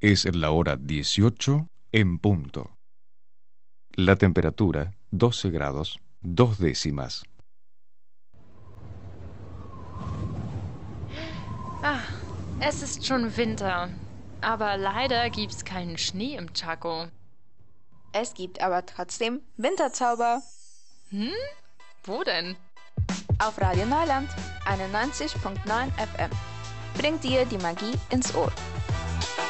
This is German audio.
Es la hora 18 en punto. La temperatura 12 grados 2 décimas. Ah, es ist schon Winter. Aber leider gibt's keinen Schnee im Chaco. Es gibt aber trotzdem Winterzauber. Wo denn? Auf Radio Neuland 91.9 FM. Bringt dir die Magie ins Ohr.